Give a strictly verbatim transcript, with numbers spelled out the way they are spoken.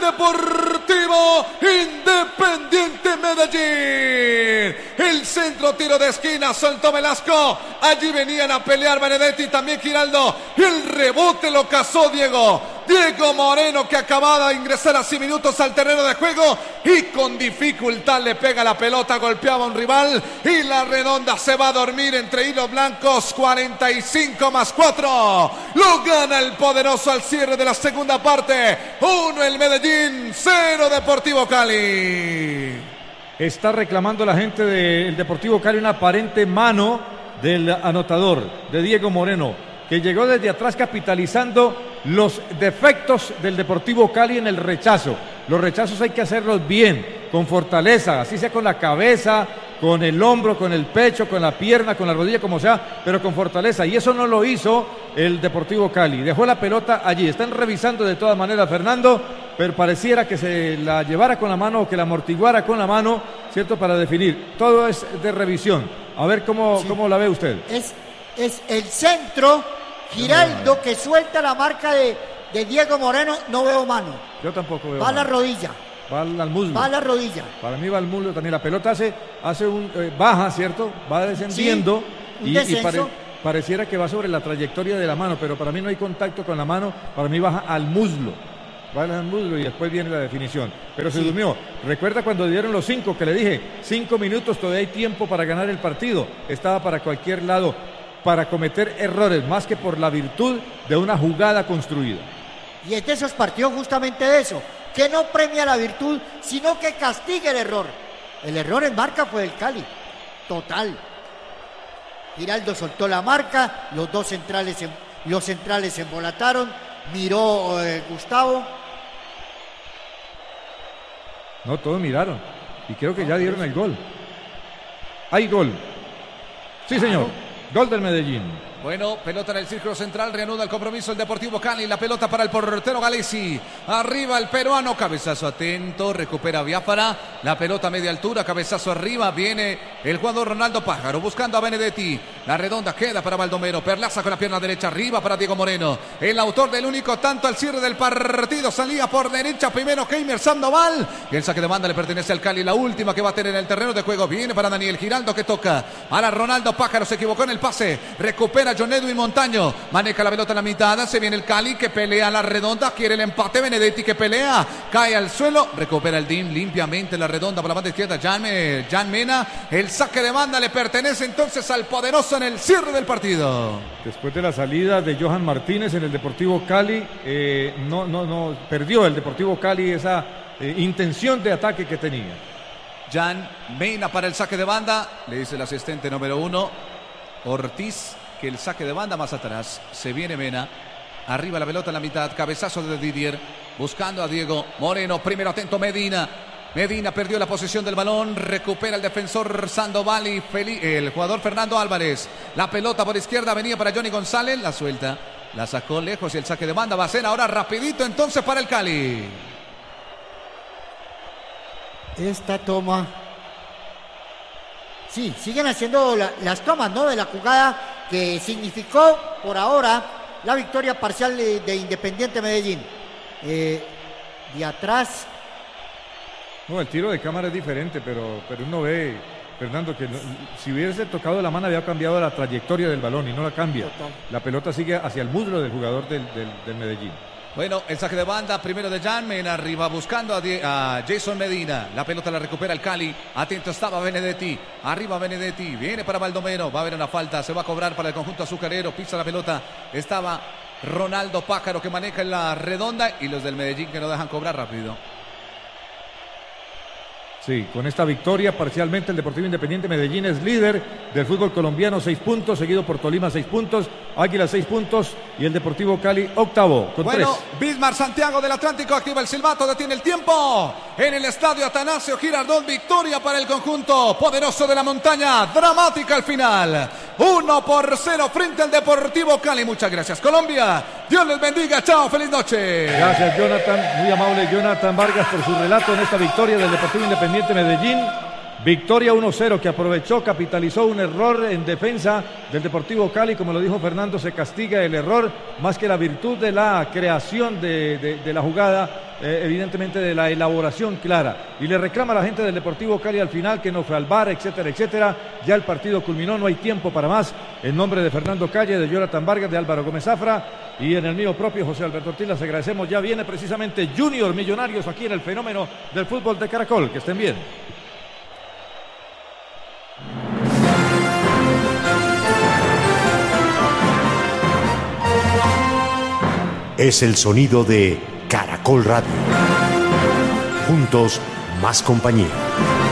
Deportivo Independiente Medellín. El centro, tiro de esquina, soltó Velasco. Allí venían a pelear Benedetti, también Giraldo. El rebote lo cazó Diego. Diego Moreno, que acababa de ingresar hace minutos al terreno de juego y con dificultad le pega la pelota, golpeaba a un rival y la Redonda se va a dormir entre hilos blancos. Cuarenta y cinco más cuatro. Lo gana el poderoso al cierre de la segunda parte. Uno el Medellín, cero Deportivo Cali. Está reclamando la gente del Deportivo Cali una aparente mano del anotador, de Diego Moreno, que llegó desde atrás capitalizando los defectos del Deportivo Cali en el rechazo. Los rechazos hay que hacerlos bien, con fortaleza, así sea con la cabeza, con el hombro, con el pecho, con la pierna, con la rodilla, como sea, pero con fortaleza. Y eso no lo hizo el Deportivo Cali. Dejó la pelota allí. Están revisando de todas maneras, Fernando, pero pareciera que se la llevara con la mano o que la amortiguara con la mano, ¿cierto? Para definir. Todo es de revisión. A ver cómo, sí. cómo la ve usted. Es, es el centro. Giraldo, que suelta la marca de, de Diego Moreno, no veo mano. Yo tampoco veo Va mano. a la rodilla. Va al muslo. Va a la rodilla. Para mí va al muslo también. La pelota hace, hace un eh, baja, ¿cierto? Va descendiendo. Sí, un y, y pare, pareciera que va sobre la trayectoria de la mano, pero para mí no hay contacto con la mano. Para mí baja al muslo. Va al muslo y después viene la definición. Pero se sí. durmió. Recuerda cuando dieron los cinco, que le dije, cinco minutos, todavía hay tiempo para ganar el partido. Estaba para cualquier lado, para cometer errores, más que por la virtud de una jugada construida. Y es de esos partidos justamente de eso, que no premia la virtud, sino que castiga el error. El error en marca fue del Cali, total. Giraldo soltó la marca, los dos centrales, los centrales se embolataron, miró eh, Gustavo. No, todos miraron, y creo que ya dieron el gol. Hay gol. Sí, señor. Gol del Medellín. Bueno, pelota en el círculo central, reanuda el compromiso el Deportivo Cali, la pelota para el portero Galesi, arriba el peruano, cabezazo atento, recupera Biafara, la pelota a media altura, cabezazo arriba, viene el jugador Ronaldo Pájaro, buscando a Benedetti, la redonda queda para Baldomero, Perlaza con la pierna derecha, arriba para Diego Moreno, el autor del único tanto al cierre del partido, salía por derecha primero Keimer Sandoval, y el saque de banda le pertenece al Cali, la última que va a tener en el terreno de juego, viene para Daniel Giraldo que toca, ahora Ronaldo Pájaro se equivocó en el pase, recupera John Edwin Montaño, maneja la pelota en la mitad, se viene el Cali que pelea a la redonda, quiere el empate, Benedetti que pelea, cae al suelo, recupera el D I M limpiamente la redonda por la banda izquierda, Jan, Jan Mena, el saque de banda le pertenece entonces al poderoso en el cierre del partido. Después de la salida de Johan Martínez en el Deportivo Cali, eh, no, no, no, perdió el Deportivo Cali esa eh, intención de ataque que tenía. Jan Mena para el saque de banda, le dice el asistente número uno, Ortiz, que el saque de banda más atrás, se viene Mena, arriba la pelota en la mitad, cabezazo de Didier, buscando a Diego Moreno, primero atento Medina, Medina perdió la posesión del balón, recupera el defensor Sandoval y el jugador Fernando Álvarez, la pelota por izquierda venía para Johnny González, la suelta, la sacó lejos y el saque de banda va a ser ahora rapidito entonces para el Cali. Esta toma, sí, siguen haciendo la, las tomas, ¿no? De la jugada que significó por ahora la victoria parcial de, de Independiente Medellín. Eh, de atrás. No, el tiro de cámara es diferente, pero, pero uno ve, Fernando, que no, si hubiese tocado la mano había cambiado la trayectoria del balón y no la cambia. Total. La pelota sigue hacia el muslo del jugador del, del, del Medellín. Bueno, el saque de banda primero de Jan Mena, arriba buscando a, a Jason Medina, la pelota la recupera el Cali, atento estaba Benedetti, arriba Benedetti, viene para Baldomero, va a haber una falta, se va a cobrar para el conjunto azucarero, pisa la pelota, estaba Ronaldo Pájaro que maneja en la redonda y los del Medellín que no dejan cobrar rápido. Sí, con esta victoria parcialmente el Deportivo Independiente Medellín es líder del fútbol colombiano, seis puntos, seguido por Tolima, seis puntos, Águila, seis puntos y el Deportivo Cali, octavo, con bueno, tres. Bismar Santiago del Atlántico activa el silbato, detiene el tiempo en el estadio Atanasio Girardot, victoria para el conjunto poderoso de la montaña, dramática al final, uno por cero frente al Deportivo Cali. Muchas gracias Colombia, Dios les bendiga, chao, feliz noche. Gracias Jonathan, muy amable Jonathan Vargas por su relato en esta victoria del Deportivo Independiente Medellín, victoria uno cero que aprovechó, capitalizó un error en defensa del Deportivo Cali, como lo dijo Fernando, se castiga el error más que la virtud de la creación de, de, de la jugada eh, evidentemente de la elaboración clara. Y le reclama a la gente del Deportivo Cali al final que no fue al V A R, etcétera, etcétera. Ya el partido culminó, no hay tiempo para más. En nombre de Fernando Calle, de Jonathan Vargas, de Álvaro Gómez Zafra y en el mío propio, José Alberto Ortiz, les agradecemos. Ya viene precisamente Junior Millonarios aquí en el fenómeno del fútbol de Caracol. Que estén bien. Es el sonido de Caracol Radio. Juntos, más compañía.